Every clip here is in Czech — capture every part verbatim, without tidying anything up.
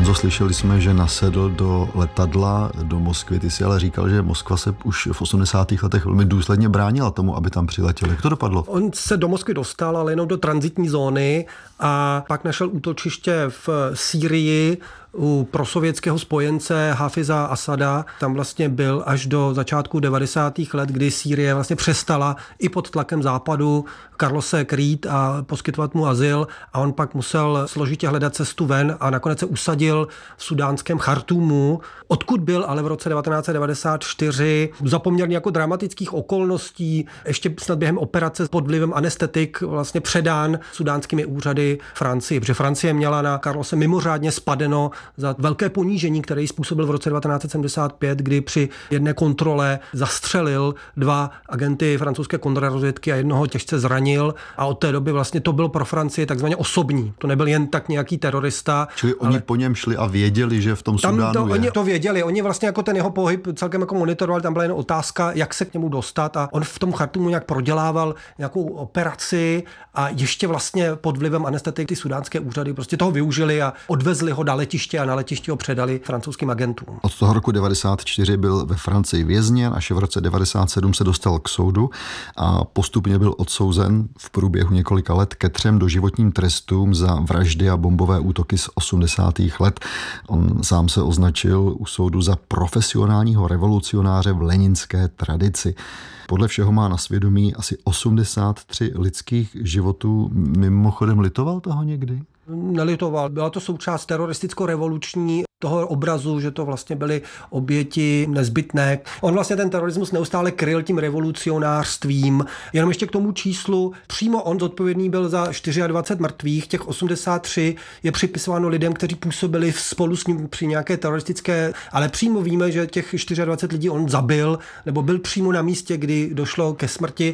Honzo, slyšeli jsme, že nasedl do letadla do Moskvy. Ty jsi ale říkal, že Moskva se už v osmdesátých letech velmi důsledně bránila tomu, aby tam přiletěl. Jak to dopadlo? On se do Moskvy dostal, ale jenom do tranzitní zóny a pak našel útočiště v Sýrii u prosovětského spojence Hafiza Asada. Tam vlastně byl až do začátku devadesátých let, kdy Sýrie vlastně přestala i pod tlakem západu Karlose krýt a poskytovat mu azyl a on pak musel složitě hledat cestu ven a nakonec se usadil v sudánském Chartúmu, odkud byl ale v roce devatenáct set devadesát čtyři za poměrně jako dramatických okolností ještě snad během operace pod vlivem anestetik vlastně předán sudánskými úřady Francii, protože Francie měla na Karlose mimořádně spadeno za velké ponížení, které jí způsobil v roce devatenáct set sedmdesát pět, kdy při jedné kontrole zastřelil dva agenty francouzské kontrarozvědky a jednoho těžce zranil a od té doby vlastně to bylo pro Francii takzvaně osobní. To nebyl jen tak nějaký terorista. Čili oni po něm šli a věděli, že v tom tam Sudánu to, je. Oni to věděli. Oni vlastně jako ten jeho pohyb celkem jako monitorovali. Tam byla jen otázka, jak se k němu dostat a on v tom Chartúmu nějak prodělával nějakou operaci a ještě vlastně pod vlivem anestetiky ty sudánské úřady prostě toho využili a odvezli ho na letiště a na letišti ho předali francouzským agentům. Od toho roku devadesát čtyři byl ve Francii vězněn, až v roce devadesát sedm se dostal k soudu a postupně byl odsouzen v průběhu několika let ke třem doživotním trestům za vraždy a bombové útoky z osmdesátých let. On sám se označil u soudu za profesionálního revolucionáře v leninské tradici. Podle všeho má na svědomí asi osmdesát tři lidských životů. Mimochodem litoval toho někdy? Nelitoval. Byla to součást teroristicko-revoluční toho obrazu, že to vlastně byly oběti nezbytné. On vlastně ten terorismus neustále kryl tím revolucionářstvím. Jenom ještě k tomu číslu, přímo on zodpovědný byl za dvacet čtyři mrtvých, těch osmdesát tři je připisováno lidem, kteří působili spolu s ním při nějaké teroristické, ale přímo víme, že těch dvacet čtyři lidí on zabil, nebo byl přímo na místě, kdy došlo ke smrti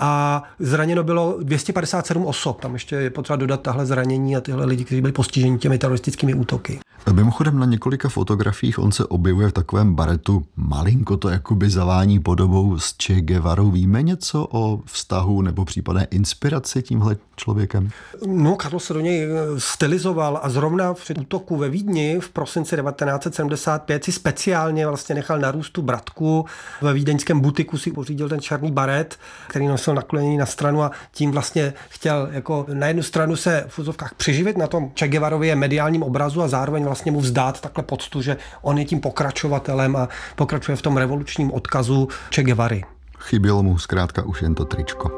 a zraněno bylo dvě stě padesát sedm osob. Tam ještě je potřeba dodat tahle zranění a tyhle lidi, kteří byli postiženi těmi teroristickými útoky. Mimochodem na několika fotografiích on se objevuje v takovém baretu, malinko to jakoby zavání podobou s Che Guevarou. Víme něco o vztahu nebo případné inspiraci tímhle člověkem? No, Karlo se do něj stylizoval a zrovna při útoku ve Vídni v prosinci devatenáct set sedmdesát pět si speciálně vlastně nechal narůst tu bratku. Ve vídeňském butiku si pořídil ten černý baret, který nosil nakloněný na stranu a tím vlastně chtěl jako na jednu stranu se v úzovkách přiživit na tom Che Guevarově mediálním obrazu a zároveň vlastně mu vzdát takhle poctu, že on je tím pokračovatelem a pokračuje v tom revolučním odkazu Che Guevary. Chybělo mu zkrátka už jen to tričko.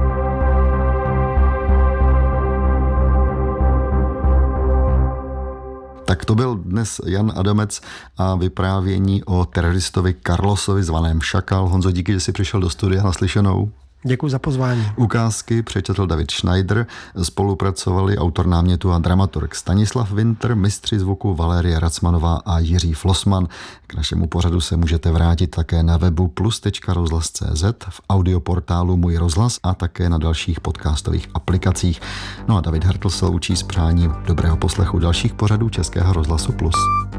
Tak to byl dnes Jan Adamec a vyprávění o teroristovi Carlosovi zvaném Šakal. Honzo, díky, že jsi přišel do studia. Naslyšenou. Děkuji za pozvání. Ukázky přečetl David Schneider, spolupracovali autor námětu a dramaturg Stanislav Winter, mistři zvuku Valérie Racmanová a Jiří Flossman. K našemu pořadu se můžete vrátit také na webu plus tečka rozhlas tečka cé zet, v audioportálu Můj rozhlas a také na dalších podcastových aplikacích. No a David Hartl se loučí s přáním dobrého poslechu dalších pořadů Českého rozhlasu Plus.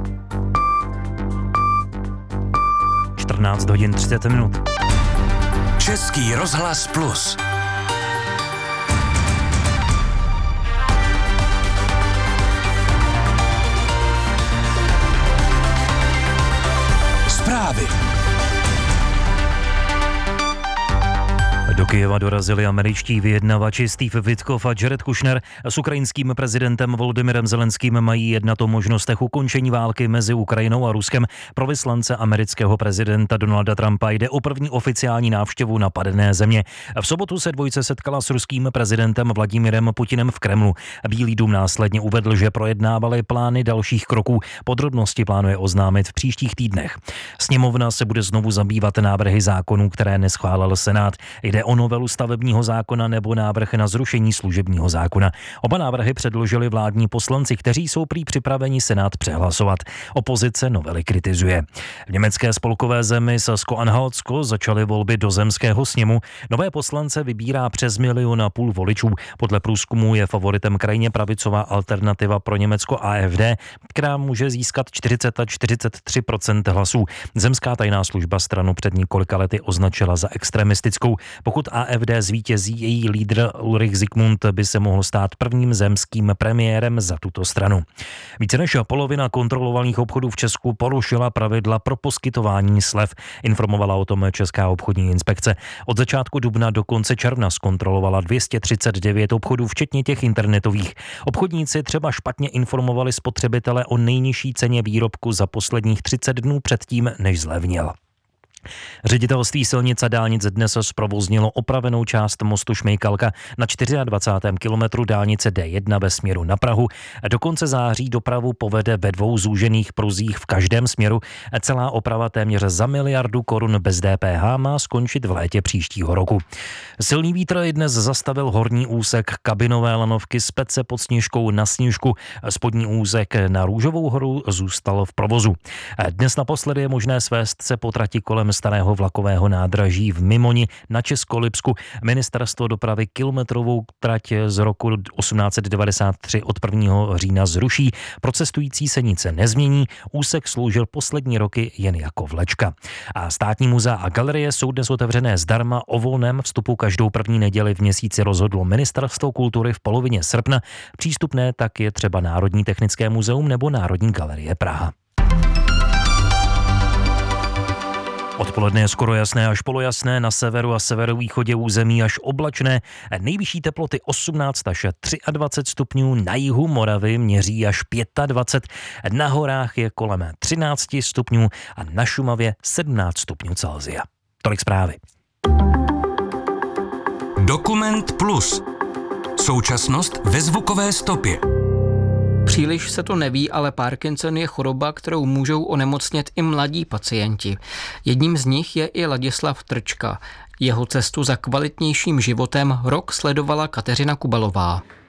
čtrnáct hodin třicet minut. Český rozhlas Plus. Zprávy. Do Kyjeva dorazili američtí vyjednavači Steve Witkoff a Jared Kushner. S ukrajinským prezidentem Volodymyrem Zelenským mají jednat o možnostech ukončení války mezi Ukrajinou a Ruskem. Pro vyslance amerického prezidenta Donalda Trumpa jde o první oficiální návštěvu napadené země. V sobotu se dvojice setkala s ruským prezidentem Vladimirem Putinem v Kremlu. Bílý dům následně uvedl, že projednávali plány dalších kroků. Podrobnosti plánuje oznámit v příštích týdnech. Sněmovna se bude znovu zabývat návrhy zákonů, které neschválil Senát. Jde o novelu stavebního zákona nebo návrh na zrušení služebního zákona. Oba návrhy předložili vládní poslanci, kteří jsou prý připraveni Senát přehlasovat. Opozice novely kritizuje. V německé spolkové zemi Sasko-Anhaltsko začaly volby do zemského sněmu. Nové poslance vybírá přes milion a půl voličů. Podle průzkumu je favoritem krajně pravicová alternativa pro Německo A F D, která může získat čtyřicet až čtyřicet tři procent hlasů. Zemská tajná služba stranu před několika lety označila za extremistickou. Pokud A á ef dé zvítězí, její lídr Ulrich Zikmund by se mohl stát prvním zemským premiérem za tuto stranu. Více než polovina kontrolovaných obchodů v Česku porušila pravidla pro poskytování slev, informovala o tom Česká obchodní inspekce. Od začátku dubna do konce června zkontrolovala dvě stě třicet devět obchodů, včetně těch internetových. Obchodníci třeba špatně informovali spotřebitele o nejnižší ceně výrobku za posledních třicet dnů předtím, než zlevnil. Ředitelství silnic a dálnic dnes zprovoznilo opravenou část mostu Šmejkalka na dvacátém čtvrtém kilometru dálnice dé jedna ve směru na Prahu. Do konce září dopravu povede ve dvou zúžených pruzích v každém směru. Celá oprava téměř za miliardu korun bez dé pé há má skončit v létě příštího roku. Silný vítr i dnes zastavil horní úsek kabinové lanovky z Pece pod Sněžkou na Sněžku. Spodní úsek na Růžovou horu zůstal v provozu. Dnes naposledy je možné svést se po trati kolem starého vlakového nádraží v Mimoni na Českolipsku. Ministerstvo dopravy kilometrovou trať z roku osmnáct set devadesát tři od prvního října zruší. Pro cestující se nic nezmění, úsek sloužil poslední roky jen jako vlečka. A státní muzea a galerie jsou dnes otevřené zdarma. O volném vstupu každou první neděli v měsíci rozhodlo Ministerstvo kultury v polovině srpna. Přístupné tak je třeba Národní technické muzeum nebo Národní galerie Praha. Odpoledne je skoro jasné až polojasné, na severu a severovýchodě území až oblačné. Nejvyšší teploty osmnáct až dvacet tři stupňů, na jihu Moravy měří až dvacet pět, na horách je kolem třináct stupňů a na Šumavě sedmnáct stupňů Celsia. Tolik zprávy. Dokument Plus. Současnost ve zvukové stopě. Příliš se to neví, ale Parkinson je choroba, kterou můžou onemocnět i mladí pacienti. Jedním z nich je i Ladislav Trčka. Jeho cestu za kvalitnějším životem rok sledovala Kateřina Kubalová.